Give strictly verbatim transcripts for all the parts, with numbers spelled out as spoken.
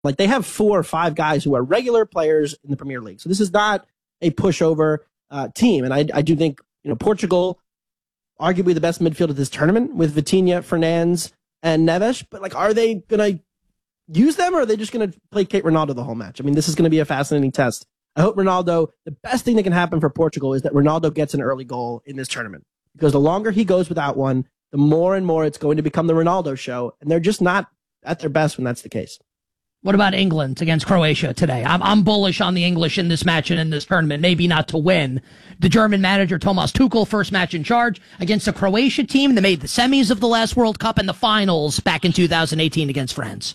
Like, they have four or five guys who are regular players in the Premier League. So this is not a pushover uh, team. And I, I do think, you know, Portugal, arguably the best midfield of this tournament with Vitinha, Fernandes, and Neves. But, like, are they going to use them, or are they just going to placate Ronaldo the whole match? I mean, this is going to be a fascinating test. I hope Ronaldo, the best thing that can happen for Portugal is that Ronaldo gets an early goal in this tournament. Because the longer he goes without one, the more and more it's going to become the Ronaldo show. And they're just not at their best when that's the case. What about England against Croatia today? I'm, I'm bullish on the English in this match and in this tournament, maybe not to win. The German manager, Thomas Tuchel, first match in charge against a Croatia team that made the semis of the last World Cup and the finals back in two thousand eighteen against France.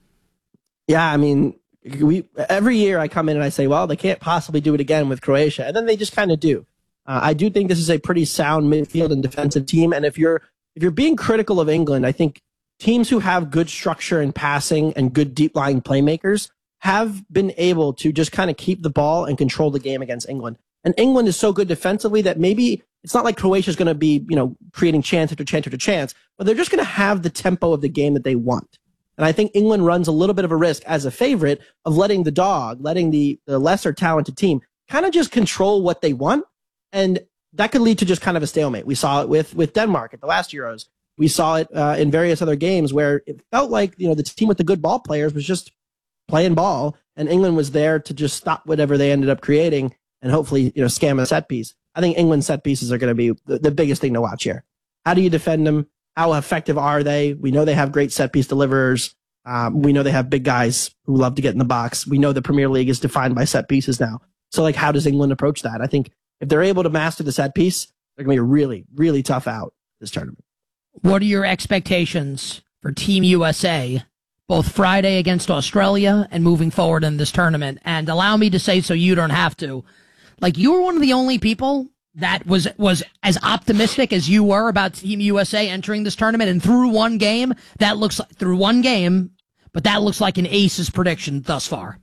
Yeah, I mean, we every year I come in and I say, well, they can't possibly do it again with Croatia. And then they just kind of do. Uh, I do think this is a pretty sound midfield and defensive team. And if you're if you're being critical of England, I think teams who have good structure and passing and good deep lying playmakers have been able to just kind of keep the ball and control the game against England. And England is so good defensively that maybe it's not like Croatia is going to be, you know, creating chance after chance after chance, but they're just going to have the tempo of the game that they want. And I think England runs a little bit of a risk as a favorite of letting the dog, letting the, the lesser talented team kind of just control what they want. And that could lead to just kind of a stalemate. We saw it with, with Denmark at the last Euros. We saw it uh, in various other games where it felt like, you know, the team with the good ball players was just playing ball, and England was there to just stop whatever they ended up creating and hopefully, you know, scam a set piece. I think England's set pieces are going to be the, the biggest thing to watch here. How do you defend them? How effective are they? We know they have great set piece deliverers. Um, we know they have big guys who love to get in the box. We know the Premier League is defined by set pieces now. So, like, how does England approach that? I think if they're able to master the set piece, they're going to be a really, really tough out this tournament. What are your expectations for Team U S A, both Friday against Australia and moving forward in this tournament? And allow me to say, so you don't have to, like, you were one of the only people that was was as optimistic as you were about Team U S A entering this tournament. And through one game, that looks like, through one game, but that looks like an ace's prediction thus far.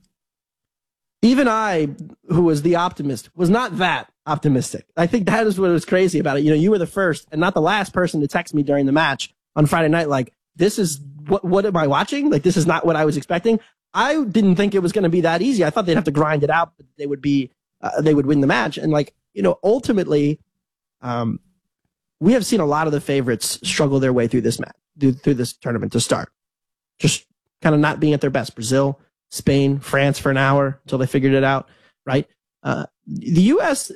Even I, who was the optimist, was not that optimistic. I think that is what was crazy about it. You know, you were the first and not the last person to text me during the match on Friday night, like, this is, what, what am I watching? Like, this is not what I was expecting. I didn't think it was going to be that easy. I thought they'd have to grind it out, but they would be, uh, they would win the match. And, like, you know, ultimately, um, we have seen a lot of the favorites struggle their way through this match, through, through this tournament to start. Just kind of not being at their best. Brazil, Spain, France for an hour until they figured it out, right? Uh, the U S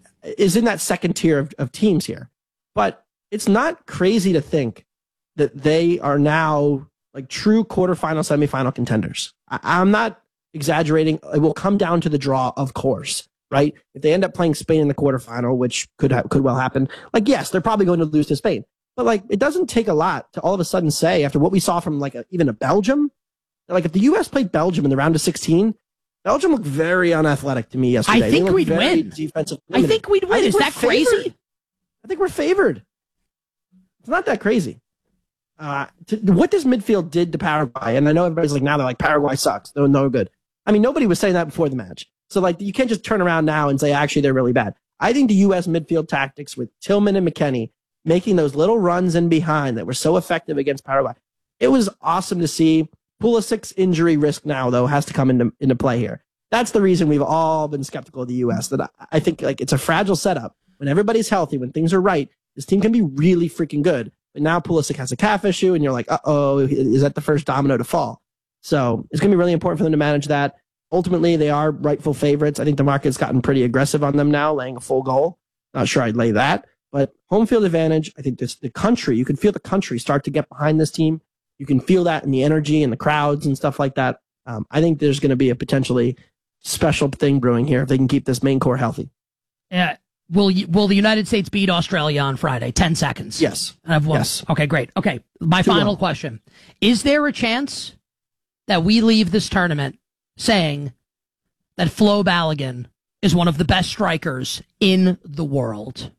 is in that second tier of, of teams here, but it's not crazy to think that they are now like true quarterfinal, semifinal contenders. I, I'm not exaggerating. It will come down to the draw, of course, right? If they end up playing Spain in the quarterfinal, which could ha- could well happen, like, yes, they're probably going to lose to Spain, but like, it doesn't take a lot to all of a sudden say, after what we saw from like a, even a Belgium, like, if the U S played Belgium in the round of sixteen, Belgium looked very unathletic to me yesterday. I think we'd win. Defensive I think we'd win. Is that crazy? I think we're favored. It's not that crazy. Uh, to, what this midfield did to Paraguay, and I know everybody's like, now they're like, Paraguay sucks. They're no good. I mean, nobody was saying that before the match. So, like, you can't just turn around now and say, actually, they're really bad. I think the U S midfield tactics with Tillman and McKennie making those little runs in behind that were so effective against Paraguay, it was awesome to see. Pulisic's injury risk now, though, has to come into, into play here. That's the reason we've all been skeptical of the U S. That I, I think, like, it's a fragile setup. When everybody's healthy, when things are right, this team can be really freaking good. But now Pulisic has a calf issue, and you're like, uh-oh, is that the first domino to fall? So it's going to be really important for them to manage that. Ultimately, they are rightful favorites. I think the market's gotten pretty aggressive on them now, laying a full goal. Not sure I'd lay that. But home field advantage, I think this, the country, you can feel the country start to get behind this team. You can feel that in the energy and the crowds and stuff like that. Um, I think there's going to be a potentially special thing brewing here if they can keep this main core healthy. Yeah. Will you, will the United States beat Australia on Friday? Ten seconds. Yes. I've won. Yes. Okay, great. Okay. My Too final long. question. Is there a chance that we leave this tournament saying that Flo Balogun is one of the best strikers in the world?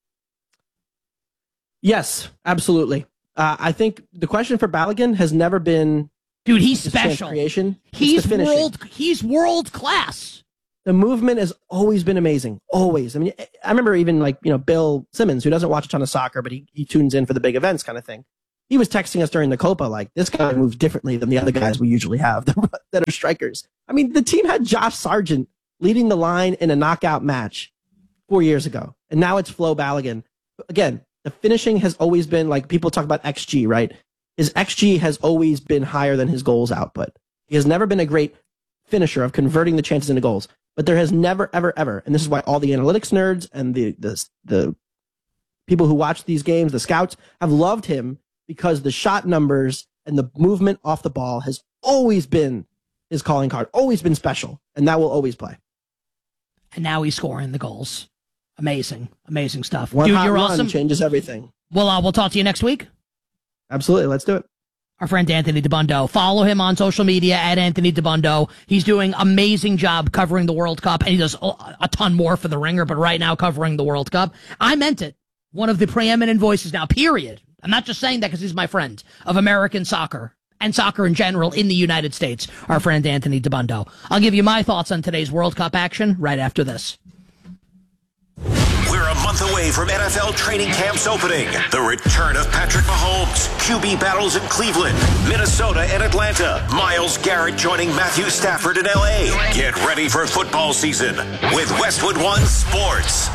Yes, absolutely. Uh, I think the question for Balogun has never been, dude, he's his special. Creation. He's world. He's world class. The movement has always been amazing. Always. I mean, I remember even like, you know, Bill Simmons, who doesn't watch a ton of soccer, but he, he tunes in for the big events kind of thing. he was texting us during the Copa like, this guy moves differently than the other guys we usually have that are strikers. I mean, the team had Josh Sargent leading the line in a knockout match four years ago, and now it's Flo Balogun. Again, the finishing has always been, like, people talk about X G, right? His X G has always been higher than his goals output. He has never been a great finisher of converting the chances into goals, but there has never, ever, ever, and this is why all the analytics nerds and the the the people who watch these games, the scouts, have loved him, because the shot numbers and the movement off the ball has always been his calling card, always been special, and that will always play. And now he's scoring the goals. Amazing, amazing stuff. One Dude, hot you're run awesome. Changes everything. Well, uh, we'll talk to you next week. Absolutely, let's do it. Our friend Anthony Dabbundo. Follow him on social media at Anthony Dabbundo. He's doing an amazing job covering the World Cup, and he does a ton more for The Ringer, but right now covering the World Cup. I meant it. One of the preeminent voices now, period. I'm not just saying that because he's my friend, of American soccer and soccer in general in the United States, our friend Anthony Dabbundo. I'll give you my thoughts on today's World Cup action right after this. We're a month away from N F L training camps opening. The return of Patrick Mahomes, Q B battles in Cleveland, Minnesota, and Atlanta. Myles Garrett joining Matthew Stafford in L A. Get ready for football season with Westwood One Sports.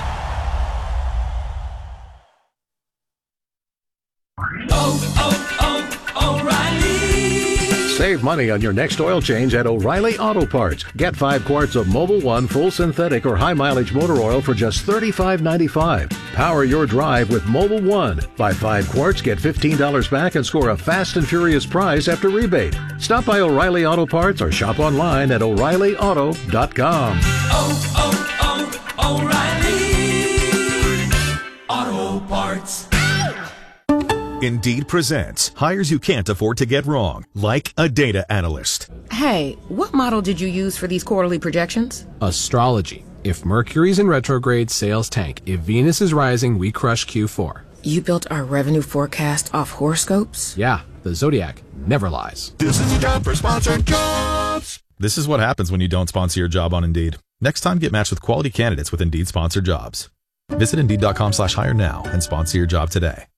Oh, oh, oh, O'Reilly. Save money on your next oil change at O'Reilly Auto Parts. Get five quarts of Mobil One full synthetic or high mileage motor oil for just thirty-five ninety-five. Power your drive with Mobil One. Buy five quarts, get fifteen dollars back, and score a fast and furious prize after rebate. Stop by O'Reilly Auto Parts or shop online at O'Reilly Auto dot com. Oh, oh, oh, O'Reilly Auto Parts. Indeed presents hires you can't afford to get wrong, like a data analyst. Hey, what model did you use for these quarterly projections? Astrology. If Mercury's in retrograde, sales tank. If Venus is rising, we crush Q four. You built our revenue forecast off horoscopes? Yeah, the Zodiac never lies. This is a job for sponsored jobs. This is what happens when you don't sponsor your job on Indeed. Next time, get matched with quality candidates with Indeed sponsored jobs. Visit Indeed dot com slash hire now and sponsor your job today.